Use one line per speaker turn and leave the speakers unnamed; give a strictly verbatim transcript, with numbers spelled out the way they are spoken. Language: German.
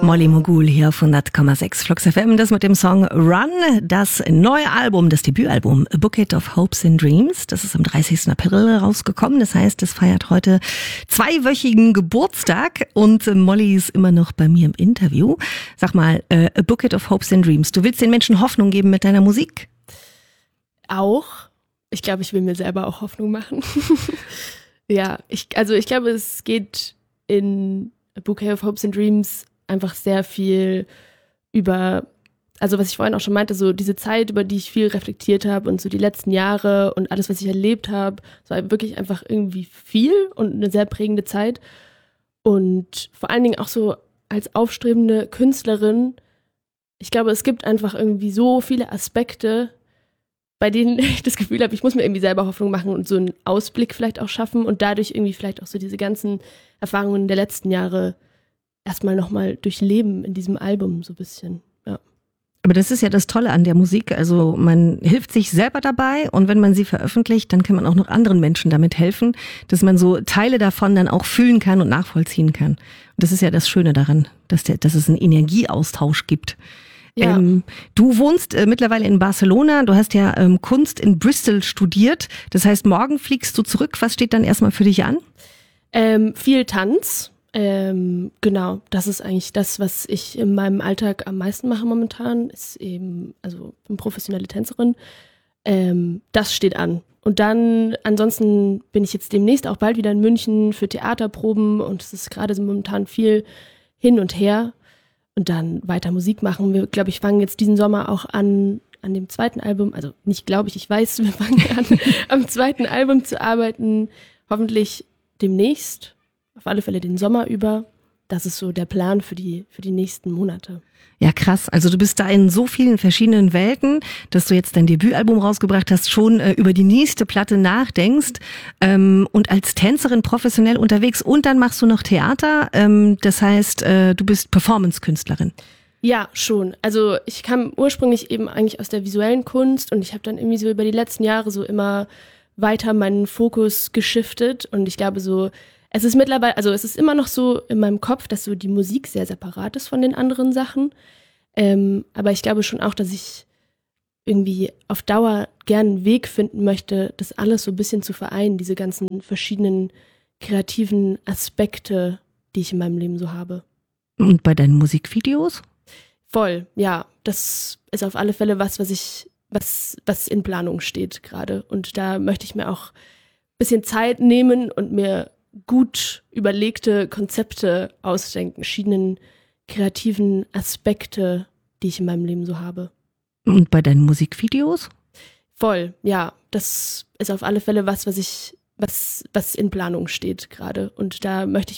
Molly Mogul hier auf hundert Komma sechs Flux F M, das mit dem Song Run, das neue Album, das Debütalbum A Bucket of Hopes and Dreams, das ist am dreißigsten April rausgekommen, das heißt, es feiert heute zweiwöchigen Geburtstag und Molly ist immer noch bei mir im Interview. Sag mal, äh, A Bucket of Hopes and Dreams, du willst den Menschen Hoffnung geben mit deiner Musik?
Auch. Ich glaube, ich will mir selber auch Hoffnung machen. ja, ich, also ich glaube, es geht in A Bouquet of Hopes and Dreams einfach sehr viel über, also was ich vorhin auch schon meinte, so diese Zeit, über die ich viel reflektiert habe und so die letzten Jahre und alles, was ich erlebt habe, es war wirklich einfach irgendwie viel und eine sehr prägende Zeit. Und vor allen Dingen auch so als aufstrebende Künstlerin, ich glaube, es gibt einfach irgendwie so viele Aspekte, bei denen ich das Gefühl habe, ich muss mir irgendwie selber Hoffnung machen und so einen Ausblick vielleicht auch schaffen und dadurch irgendwie vielleicht auch so diese ganzen Erfahrungen der letzten Jahre erstmal nochmal durchleben in diesem Album so ein bisschen, ja.
Aber das ist ja das Tolle an der Musik, also man hilft sich selber dabei und wenn man sie veröffentlicht, dann kann man auch noch anderen Menschen damit helfen, dass man so Teile davon dann auch fühlen kann und nachvollziehen kann. Und das ist ja das Schöne daran, dass, der, dass es einen Energieaustausch gibt. Ja. Ähm, du wohnst äh, mittlerweile in Barcelona, du hast ja ähm, Kunst in Bristol studiert, das heißt, morgen fliegst du zurück. Was steht dann erstmal für dich an?
Ähm, viel Tanz, ähm, genau, das ist eigentlich das, was ich in meinem Alltag am meisten mache momentan, ist eben, also ich bin professionelle Tänzerin, ähm, das steht an. Und dann, ansonsten bin ich jetzt demnächst auch bald wieder in München für Theaterproben und es ist gerade so momentan viel hin und her. Und dann weiter Musik machen. Wir, glaube ich, fangen jetzt diesen Sommer auch an, an dem zweiten Album, also nicht glaube ich, ich weiß, wir fangen an, am zweiten Album zu arbeiten, hoffentlich demnächst, auf alle Fälle den Sommer über. Das ist so der Plan für die, für die nächsten Monate.
Ja, krass. Also du bist da in so vielen verschiedenen Welten, dass du jetzt dein Debütalbum rausgebracht hast, schon äh, über die nächste Platte nachdenkst ähm, und als Tänzerin professionell unterwegs und dann machst du noch Theater. Ähm, das heißt, äh, du bist Performance-Künstlerin.
Ja, schon. Also ich kam ursprünglich eben eigentlich aus der visuellen Kunst und ich habe dann irgendwie so über die letzten Jahre so immer weiter meinen Fokus geschiftet und ich glaube so, es ist mittlerweile, also es ist immer noch so in meinem Kopf, dass so die Musik sehr separat ist von den anderen Sachen. Ähm, aber ich glaube schon auch, dass ich irgendwie auf Dauer gerne einen Weg finden möchte, das alles so ein bisschen zu vereinen, diese ganzen verschiedenen kreativen Aspekte, die ich in meinem Leben so habe.
Und bei deinen Musikvideos?
Voll, ja. Das ist auf alle Fälle was, was ich, was, was in Planung steht gerade. Und da möchte ich mir auch ein bisschen Zeit nehmen und mir gut überlegte Konzepte ausdenken, verschiedenen kreativen Aspekte, die ich in meinem Leben so habe.
Und bei deinen Musikvideos?
Voll, ja. Das ist auf alle Fälle was, was ich, was, was in Planung steht gerade. Und da möchte ich